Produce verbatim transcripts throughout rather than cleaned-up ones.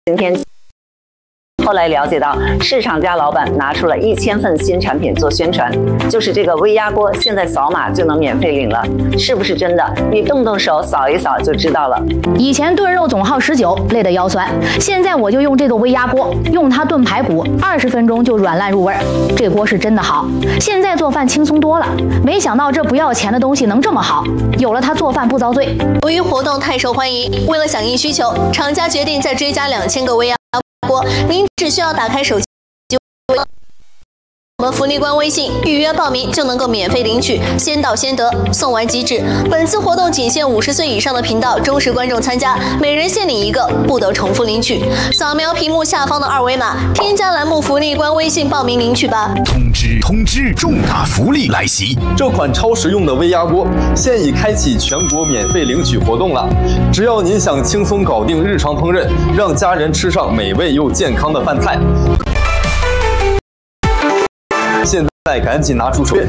今天。 后来了解到，市场家老板拿出了一千份新产品做宣传，就是这个微压锅，现在扫码就能免费领了，是不是真的？你动动手扫一扫就知道了。 以前炖肉总耗十九，累得腰酸，现在我就用这个微压锅，用它炖排骨，二十分钟就软烂入味儿。这锅是真的好，现在做饭轻松多了。没想到这不要钱的东西能这么好，有了它做饭不遭罪。 由于活动太受欢迎，为了响应需求，厂家决定再追加两千个微压锅，您只需要打开手机。 我们福利官微信预约报名就能够免费领取，先到先得，送完即止。本次活动仅限五十岁以上的频道忠实观众参加，每人限领一个，不得重复领取。扫描屏幕下方的二维码，添加栏目福利官微信报名领取吧。 通知通知，重大福利来袭！ 这款超实用的微压锅现已开启全国免费领取活动了。只要您想轻松搞定日常烹饪，让家人吃上美味又健康的饭菜。 现在赶紧拿出手机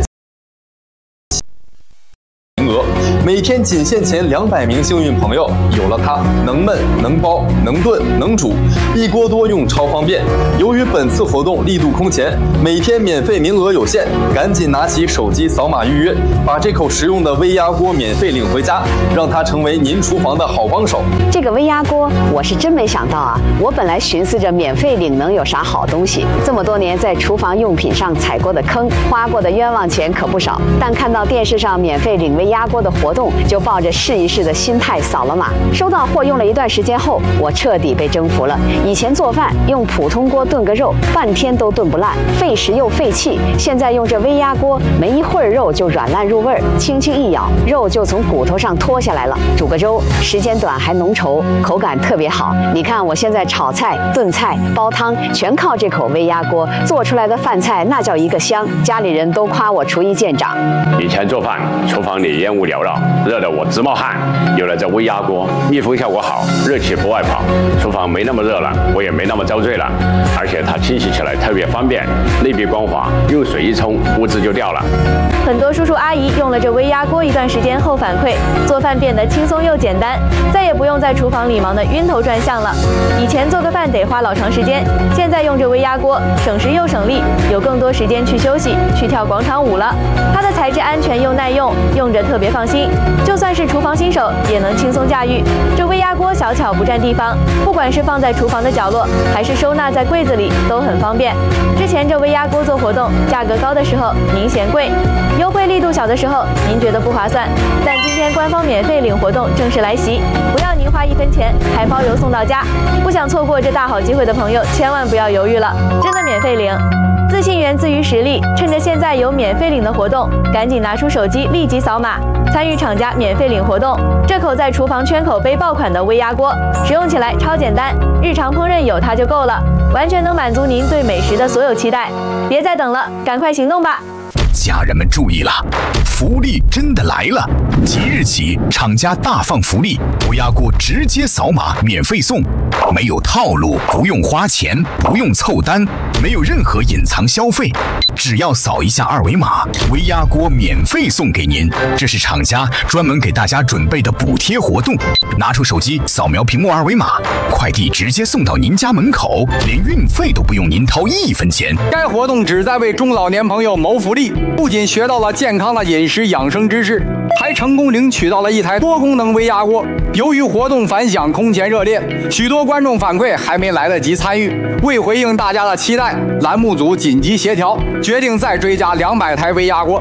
名额，每天仅限前两百名幸运朋友，有了它，能焖能包能炖能煮，一锅多用超方便。由于本次活动力度空前，每天免费名额有限，赶紧拿起手机扫码预约，把这口实用的微压锅免费领回家，让它成为您厨房的好帮手。 这个微压锅我是真没想到啊！我本来寻思着免费领能有啥好东西，这么多年在厨房用品上踩过的坑，花过的冤枉钱可不少。但看到电视上免费领微压锅的活动，就抱着试一试的心态扫了码。收到货用了一段时间后，我彻底被征服了。以前做饭用普通锅炖个肉，半天都炖不烂，费时又费气。现在用这微压锅，没一会儿肉就软烂入味儿，轻轻一咬，肉就从骨头上脱下来了。煮个粥，时间短还浓稠，口感特别好。你看我现在炒菜、炖菜、煲汤，全靠这口微压锅做出来的饭菜，那叫一个香。家里人都夸我厨艺见长。 以前做饭，厨房里烟雾缭绕，热得我直冒汗。有了这微压锅，密封效果好，热气不外跑，厨房没那么热了，我也没那么遭罪了。而且它清洗起来特别方便，内壁光滑，用水一冲，污渍就掉了。 很多叔叔阿姨用了这微压锅一段时间后反馈，做饭变得轻松又简单，再也不用在厨房里忙得晕头转向了。以前做个饭得花老长时间，现在用这微压锅，省时又省力，有更多时间去休息，去跳广场舞了。它的材质安全又耐用，用着特别放心，就算是厨房新手也能轻松驾驭。这微压锅小巧不占地方，不管是放在厨房的角落，还是收纳在柜子里，都很方便。之前这微压锅做活动，价格高的时候您嫌贵，优惠力度小的时候您觉得不划算，但今天官方免费领活动正式来袭，不要您花一分钱，还包邮送到家。不想错过这大好机会的朋友，千万不要犹豫了，真的免费领。自信源自于实力，趁着现在有免费领的活动，赶紧拿出手机立即扫码，参与厂家免费领活动。这口在厨房圈口背爆款的微压锅，使用起来超简单，日常烹饪有它就够了，完全能满足您对美食的所有期待。别再等了，赶快行动吧！ 家人们注意了，福利真的来了！即日起，厂家大放福利，微压锅直接扫码免费送，没有套路，不用花钱，不用凑单，没有任何隐藏消费，只要扫一下二维码，微压锅免费送给您。这是厂家专门给大家准备的补贴活动，拿出手机扫描屏幕二维码，快递直接送到您家门口，连运费都不用您掏一分钱。 该活动旨在为中老年朋友谋福利，不仅学到了健康的饮食养生知识，还成功领取到了一台多功能微压锅。由于活动反响空前热烈，许多观众反馈还没来得及参与。为回应大家的期待，栏目组紧急协调，决定再追加两百台微压锅，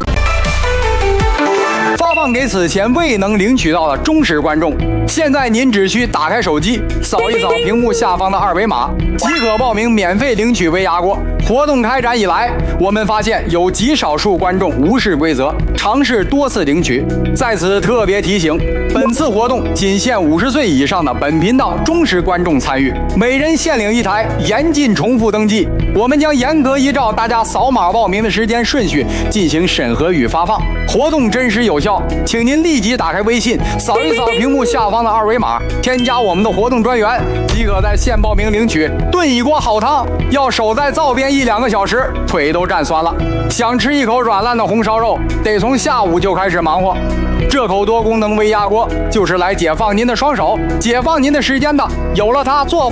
发放给此前未能领取到的忠实观众。现在您只需打开手机，扫一扫屏幕下方的二维码，即可报名免费领取微压锅。活动开展以来，我们发现有极少数观众无视规则，尝试多次领取。在此特别提醒，本次活动仅限五十岁以上的本频道忠实观众参与，每人限领一台，严禁重复登记。我们将严格依照大家扫码报名的时间顺序进行审核与发放，活动真实有效，请您立即打开微信，扫一扫屏幕下方的二维码，添加我们的活动专员，即可在线报名领取。炖一锅好汤，要守在灶边一两个小时，腿都站酸了。想吃一口软烂的红烧肉，得从下午就开始忙活。这口多功能微压锅就是来解放您的双手，解放您的时间的。有了它，做